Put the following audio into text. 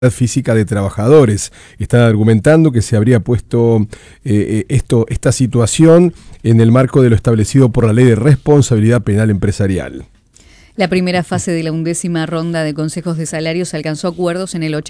física de trabajadores. Están argumentando que se habría puesto esta situación en el marco de lo establecido por la Ley de Responsabilidad Penal Empresarial. La primera fase de la 11ª ronda de consejos de salarios alcanzó acuerdos en el